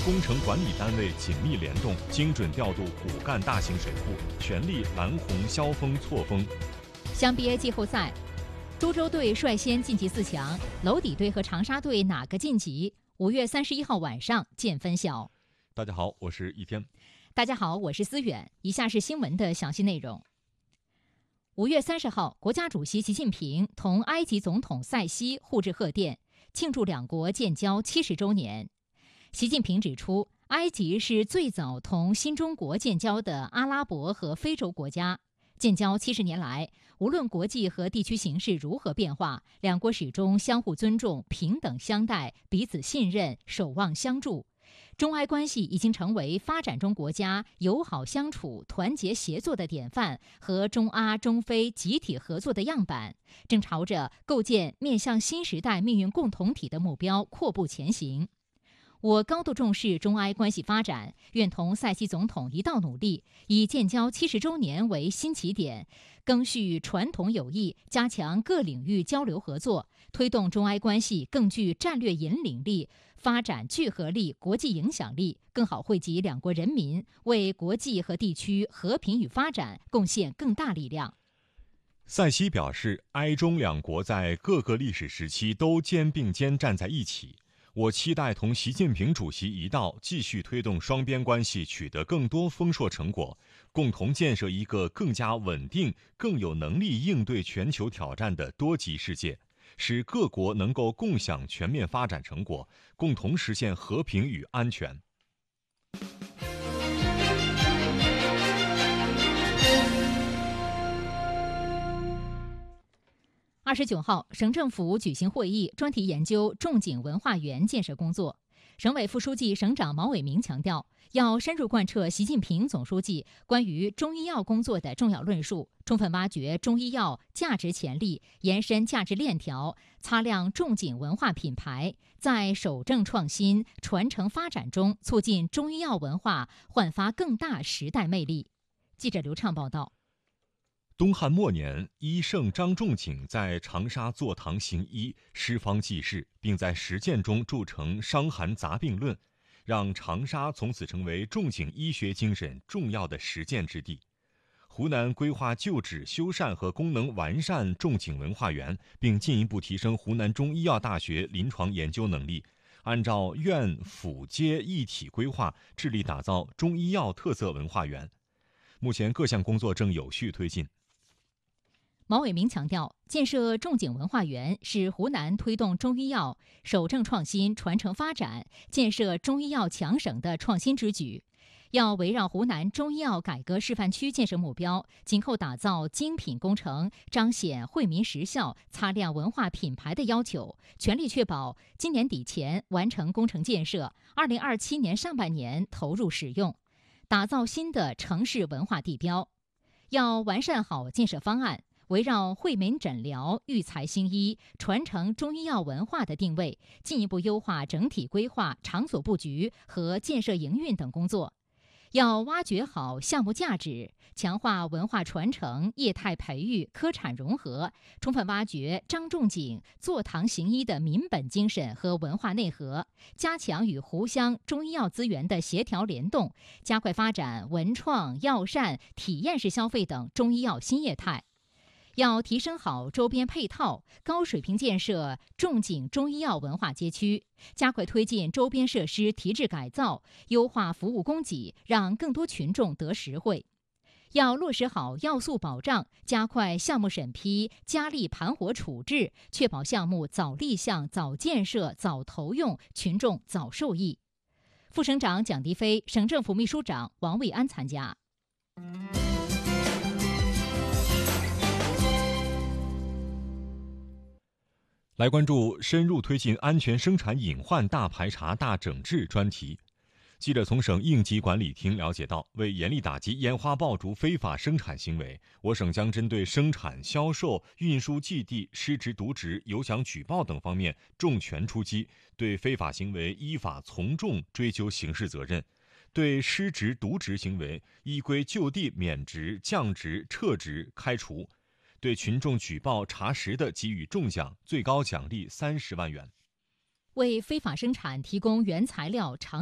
工程管理单位紧密联动，精准调度骨干大型水库，全力拦洪消峰错峰。 湘 BA 季后赛，株洲队率先晋级4强，娄底队和长沙队哪个晋级？5月31号晚上见分晓。 大家好，我是一天。 大家好，我是思远。以下是新闻的详细内容。5月30号，国家主席习近平同埃及总统塞西互致贺电，庆祝两国建交70周年。习近平指出，埃及是最早同新中国建交的阿拉伯和非洲国家。建交70年来，无论国际和地区形势如何变化，两国始终相互尊重、平等相待、彼此信任、守望相助。中埃关系已经成为发展中国家友好相处、团结协作的典范和中阿、中非集体合作的样板，正朝着构建面向新时代命运共同体的目标阔步前行。我高度重视中埃关系发展，愿同塞西总统一道努力，以建交70周年为新起点，赓续传统友谊，加强各领域交流合作，推动中埃关系更具战略引领力、发展聚合力、国际影响力，更好惠及两国人民，为国际和地区和平与发展贡献更大力量。 塞西表示，埃中两国在各个历史时期都肩并肩站在一起。我期待同习近平主席一道，继续推动双边关系取得更多丰硕成果，共同建设一个更加稳定、更有能力应对全球挑战的多极世界，使各国能够共享全面发展成果，共同实现和平与安全。 29号，省政府举行会议，专题研究仲景文化园建设工作。省委副书记、省长毛伟明强调，要深入贯彻习近平总书记关于中医药工作的重要论述，充分挖掘中医药价值潜力，延伸价值链条，擦亮仲景文化品牌，在守正创新、传承发展中，促进中医药文化焕发更大时代魅力。记者刘畅报道。 东汉末年，医圣张仲景在长沙坐堂行医，施方济世，并在实践中铸成《伤寒杂病论》，让长沙从此成为仲景医学精神重要的实践之地。湖南规划旧址修缮和功能完善仲景文化园，并进一步提升湖南中医药大学临床研究能力，按照院府街一体规划，致力打造中医药特色文化园。目前各项工作正有序推进。 毛伟明强调，建设仲景文化园是湖南推动中医药守正创新、传承发展、建设中医药强省的创新之举。要围绕湖南中医药改革示范区建设目标，紧扣打造精品工程、彰显惠民实效、擦亮文化品牌的要求，全力确保今年底前完成工程建设，2027年上半年投入使用，打造新的城市文化地标。要完善好建设方案，围绕惠民诊疗、育才兴医、传承中医药文化的定位，进一步优化整体规划、场所布局和建设营运等工作。要挖掘好项目价值，强化文化传承、业态培育、科产融合，充分挖掘张仲景坐堂行医的民本精神和文化内核，加强与湖湘中医药资源的协调联动，加快发展文创、药膳、体验式消费等中医药新业态。要提升好周边配套，高水平建设仲景中医药文化街区，加快推进周边设施提质改造，优化服务供给，让更多群众得实惠。要落实好要素保障，加快项目审批，加力盘活处置，确保项目早立项、早建设、早投用，群众早受益。副省长蒋迪飞、省政府秘书长王卫安参加。 来关注深入推进安全生产隐患大排查大整治专题。记者从省应急管理厅了解到，为严厉打击烟花爆竹非法生产行为，我省将针对生产、销售、运输寄递、失职渎职、有奖举报等方面重拳出击，对非法行为依法从重追究刑事责任，对失职渎职行为依规就地免职、降职、撤职、开除。对群众举报查实的给予重奖，最高奖励30万元。 为非法生产提供原材料、